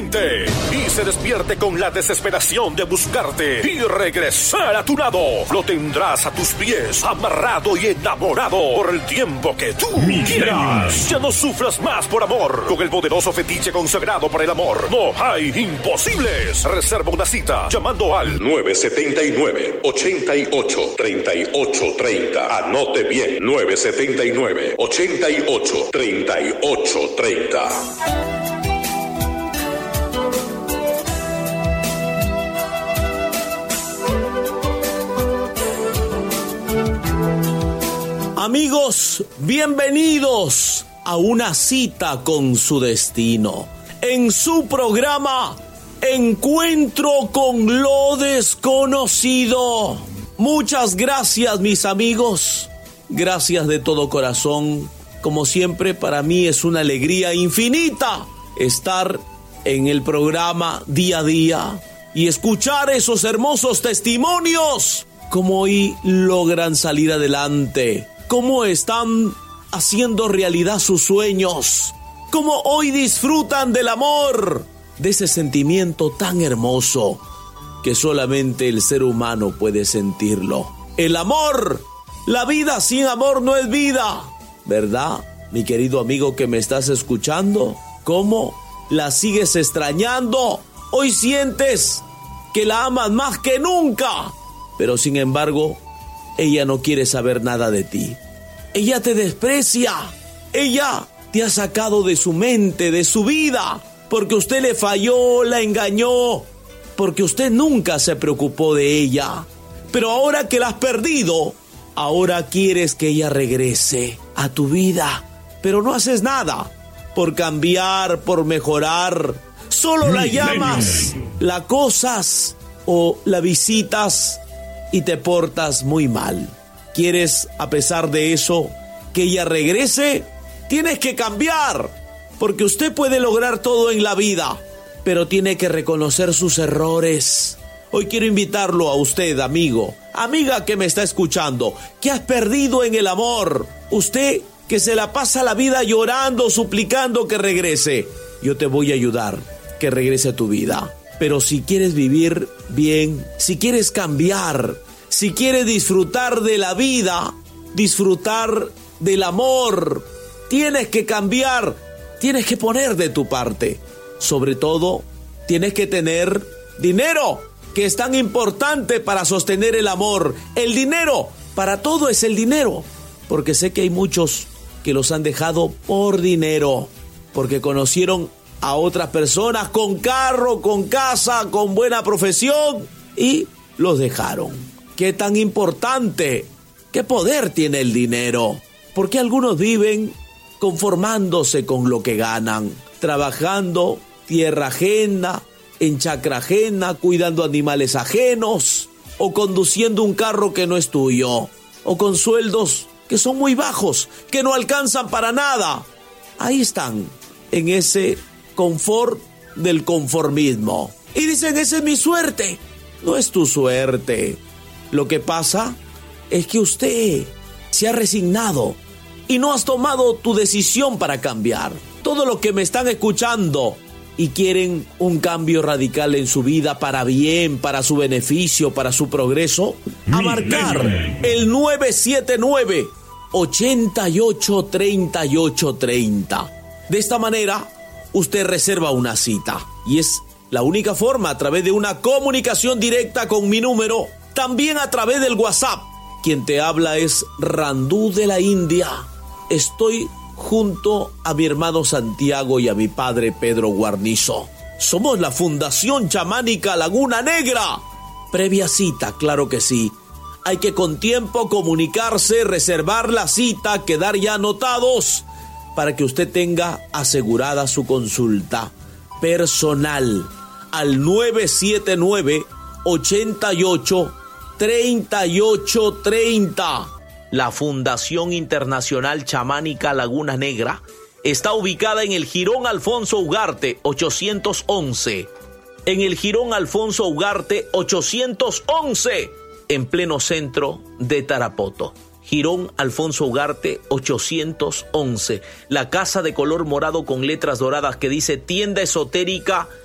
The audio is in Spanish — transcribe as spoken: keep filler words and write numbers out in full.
mente y se despierte con la desesperación de buscarte y regresar a tu lado. Lo tendrás a tus pies, amarrado y enamorado por el tiempo que tú quieras. Ya no sufras más por amor. Con el poderoso fetiche consagrado para el amor, no hay imposibles. Reserva una cita llamando al nueve siete nueve, ocho ocho, tres ocho tres cero. Anote bien, nueve siete nueve, ocho ocho, tres ocho tres cero. Amigos, bienvenidos a una cita con su destino. En su programa, Encuentro con lo Desconocido. Muchas gracias, mis amigos. Gracias de todo corazón. Como siempre, para mí es una alegría infinita estar en el programa día a día y escuchar esos hermosos testimonios. Cómo hoy logran salir adelante. Cómo están haciendo realidad sus sueños. Cómo hoy disfrutan del amor. De ese sentimiento tan hermoso que solamente el ser humano puede sentirlo. El amor. La vida sin amor no es vida. ¿Verdad, mi querido amigo que me estás escuchando? ¿Cómo la sigues extrañando? Hoy sientes que la amas más que nunca. Pero sin embargo, ella no quiere saber nada de ti. Ella te desprecia. Ella te ha sacado de su mente, de su vida. Porque usted le falló, la engañó. Porque usted nunca se preocupó de ella. Pero ahora que la has perdido, ahora quieres que ella regrese a tu vida. Pero no haces nada por cambiar, por mejorar. Solo la llamas, la acosas o la visitas y te portas muy mal. ¿Quieres, a pesar de eso, que ella regrese? Tienes que cambiar, porque usted puede lograr todo en la vida, pero tiene que reconocer sus errores. Hoy quiero invitarlo a usted, amigo, amiga que me está escuchando, que has perdido en el amor. Usted que se la pasa la vida llorando, suplicando que regrese. Yo te voy a ayudar que regrese a tu vida. Pero si quieres vivir bien, si quieres cambiar, si quieres disfrutar de la vida, disfrutar del amor, tienes que cambiar, tienes que poner de tu parte. Sobre todo, tienes que tener dinero, que es tan importante para sostener el amor. El dinero, para todo es el dinero. Porque sé que hay muchos que los han dejado por dinero, porque conocieron a otras personas con carro, con casa, con buena profesión y los dejaron. ¿Qué tan importante? ¿Qué poder tiene el dinero? Porque algunos viven conformándose con lo que ganan, trabajando tierra ajena, en chacra ajena, cuidando animales ajenos, o conduciendo un carro que no es tuyo, o con sueldos que son muy bajos, que no alcanzan para nada. Ahí están, en ese confort del conformismo. Y dicen, esa es mi suerte. No es tu suerte. Lo que pasa es que usted se ha resignado y no has tomado tu decisión para cambiar. Todo lo que me están escuchando y quieren un cambio radical en su vida para bien, para su beneficio, para su progreso, a marcar el nueve siete nueve, ocho ocho, tres ocho tres cero. De esta manera, usted reserva una cita y es la única forma, a través de una comunicación directa con mi número, también a través del WhatsApp. Quien te habla es Randú de la India. Estoy junto a mi hermano Santiago y a mi padre Pedro Guarnizo. Somos la Fundación Chamánica Laguna Negra. Previa cita, claro que sí. Hay que con tiempo comunicarse, reservar la cita, quedar ya anotados para que usted tenga asegurada su consulta personal al nueve siete nueve, ocho ocho, tres ocho tres cero. La Fundación Internacional Chamánica Laguna Negra está ubicada en el Jirón Alfonso Ugarte ochocientos once. En el Jirón Alfonso Ugarte ochocientos once, en pleno centro de Tarapoto. Jirón Alfonso Ugarte ochocientos once. La casa de color morado con letras doradas que dice Tienda Esotérica